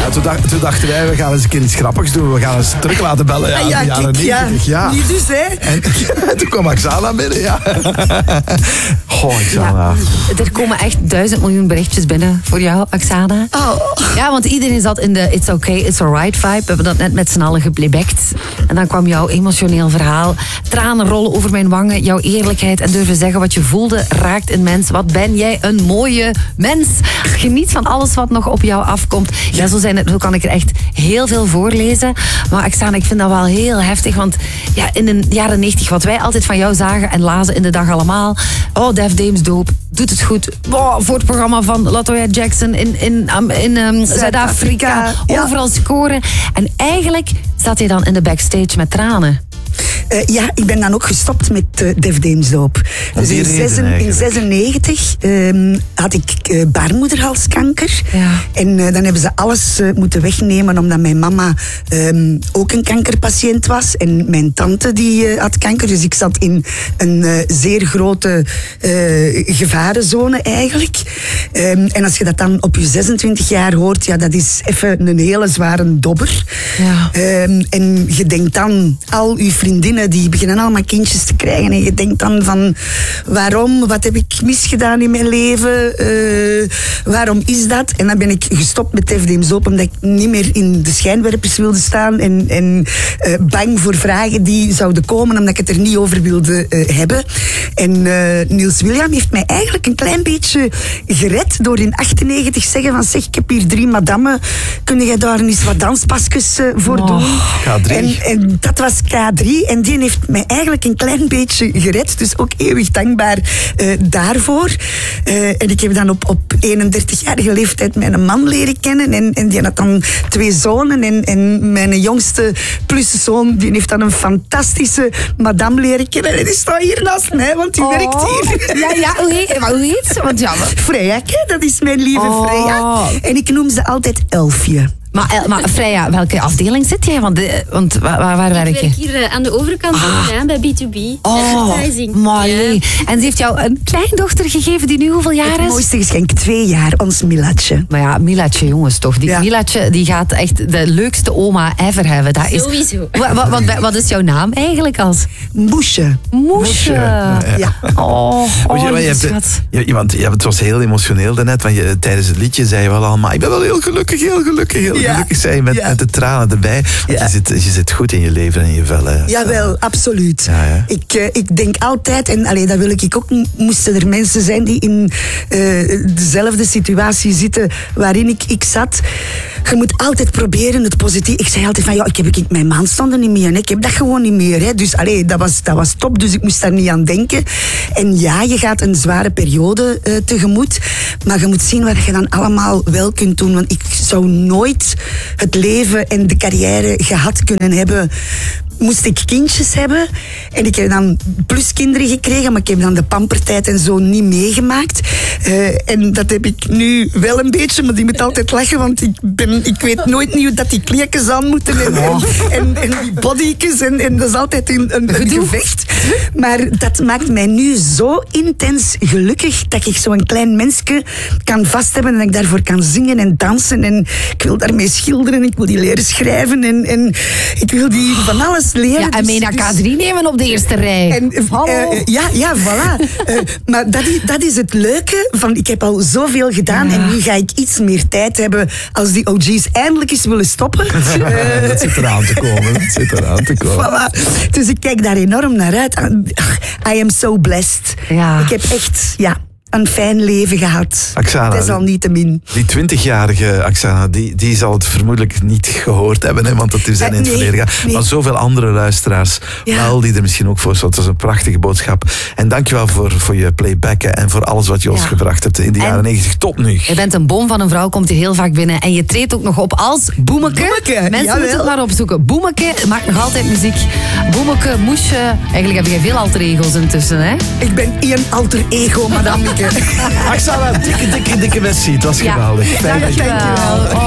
Toen dachten wij, we gaan eens een keer iets grappigs doen. We gaan eens terug laten bellen. Ja, ja, de jaren 90. Ja. Niet dus, hè. En toen kwam Oksana binnen, ja. Goh, Oksana. Ja, er komen echt 1000 miljoen berichtjes binnen voor jou, Oksana. Oh. Ja, want iedereen zat in de it's okay, it's alright vibe. We hebben dat net met z'n allen geplaybackt. En dan kwam jouw emotioneel verhaal. Tranen rollen over mijn wangen. Jouw eerlijkheid en durven zeggen wat je voelde raakt in mensen. Wat ben jij een mooie mens. Geniet van alles wat nog op jou afkomt. Ja, zo kan ik er echt heel veel voorlezen. Maar Oksana, ik vind dat wel heel heftig. Want ja, in de jaren 90, wat wij altijd van jou zagen en lazen in de dag allemaal. Oh, Def Damesdoop, doet het goed. Oh, voor het programma van LaToya Jackson in Zuid-Afrika. Ja. Overal scoren. En eigenlijk zat hij dan in de backstage met tranen. Ja, ik ben dan ook gestopt met Def Damesdoop. Dus in 1996 had ik baarmoederhalskanker. Ja. En dan hebben ze alles moeten wegnemen omdat mijn mama ook een kankerpatiënt was. En mijn tante die had kanker. Dus ik zat in een zeer grote gevarenzone eigenlijk. En als je dat dan op je 26 jaar hoort, ja, dat is even een hele zware dobber. Ja. En je denkt dan, al je vriendinnen die beginnen allemaal kindjes te krijgen. En je denkt dan van, waarom? Wat heb ik misgedaan in mijn leven? Waarom is dat? En dan ben ik gestopt met Def Damesdoop omdat ik niet meer in de schijnwerpers wilde staan. En bang voor vragen die zouden komen omdat ik het er niet over wilde hebben. En Niels William heeft mij eigenlijk een klein beetje gered door in 98 te zeggen van, zeg, ik heb hier 3 madammen. Kun jij daar eens wat danspasjes voor doen? K3. En dat was K3. En die heeft mij eigenlijk een klein beetje gered. Dus ook eeuwig dankbaar daarvoor. En ik heb dan op 31-jarige leeftijd mijn man leren kennen. En die had dan 2 zonen. En mijn jongste pluszoon, die heeft dan een fantastische madame leren kennen. En die staat hier naast mij, want die werkt hier. Ja, hoe heet ze? Want ja, Freya, dat is mijn lieve Freya. En ik noem ze altijd Elfje. Maar Freya, welke afdeling zit jij? Want waar werk je? Ik werk hier aan de overkant bij B2B. Advertising. Mooi. Ja. En ze heeft jou een kleindochter gegeven die nu hoeveel jaar is? Het mooiste geschenk, 2 jaar, ons Milatje. Maar ja, Milatje, jongens, toch. Die Milatje die gaat echt de leukste oma ever hebben. Dat is... Sowieso. Wat is jouw naam eigenlijk als? Moesje. Moesje. Ja. Schat. Want het was heel emotioneel daarnet. Want tijdens het liedje zei je wel allemaal, ik ben wel heel gelukkig gelukkig zijn met de tranen erbij. Want je zit goed in je leven en in je vel. Jawel, absoluut. Ja. Ik denk altijd, en dat wil ik ook, moesten er mensen zijn die in dezelfde situatie zitten waarin ik zat. Je moet altijd proberen het positief. Ik zei altijd van, ik heb mijn maandstanden niet meer. Hè. Ik heb dat gewoon niet meer. Hè. Dus dat was top, dus ik moest daar niet aan denken. En ja, je gaat een zware periode tegemoet. Maar je moet zien wat je dan allemaal wel kunt doen. Want ik zou nooit het leven en de carrière gehad kunnen hebben, moest ik kindjes hebben. En ik heb dan pluskinderen gekregen, maar ik heb dan de pampertijd en zo niet meegemaakt. En dat heb ik nu wel een beetje, maar die moet altijd lachen, want ik weet nooit niet hoe dat die kleedjes aan moeten en die body'tjes en dat is altijd een gevecht. Maar dat maakt mij nu zo intens gelukkig dat ik zo'n klein mensje kan vasthebben en dat ik daarvoor kan zingen en dansen en ik wil daarmee schilderen, ik wil die leren schrijven en ik wil die van alles leren. Ja, en mee naar K3 nemen op de eerste rij. En, voilà. Maar dat is het leuke van, ik heb al zoveel gedaan en nu ga ik iets meer tijd hebben als die OG's eindelijk eens willen stoppen. Dat zit eraan te komen. Voilà. Dus ik kijk daar enorm naar uit. I am so blessed. Ja. Ik heb echt, een fijn leven gehad. Oksana, Desalniettemin. Die 20-jarige Oksana, die zal het vermoedelijk niet gehoord hebben, hè, want dat is in het verleden gaan. Nee. Maar zoveel andere luisteraars wel, die er misschien ook voor. Dat is een prachtige boodschap. En dankjewel voor je playbacken en voor alles wat je ons gebracht hebt in de jaren 90 tot nu. Je bent een bom van een vrouw, komt hier heel vaak binnen. En je treedt ook nog op als Boemeke. Mensen moeten het maar opzoeken. Boemeke maakt nog altijd muziek. Boemeke, Moesje. Eigenlijk heb je veel alter ego's intussen, hè? Ik ben één alter ego, madame. Oksana, dikke merci. Het was geweldig. Fijn dat je Dankjewel.